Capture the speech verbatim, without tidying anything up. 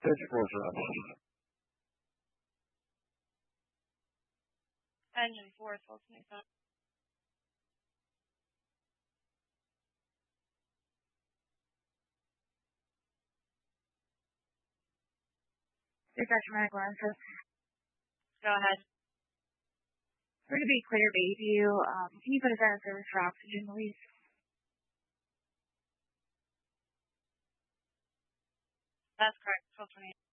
Physical service. Engine four, twelve twenty-seven. Dispatch Medical Answer. Go ahead. For to be clear, Bayview, um, can you put us out of service for oxygen, please? That's correct, twelve twenty-eight.